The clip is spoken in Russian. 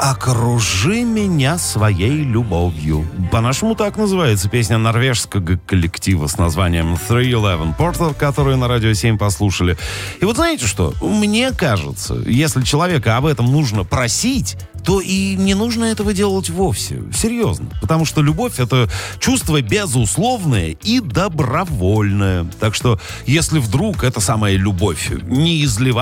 «Окружи меня своей любовью». По-нашему так называется песня норвежского коллектива с названием 311 Porter, которую на Радио 7 послушали. И вот знаете что? Мне кажется, если человека об этом нужно просить, то и не нужно этого делать вовсе. Серьезно. Потому что любовь — это чувство безусловное и добровольное. Так что, если вдруг эта самая любовь не изливается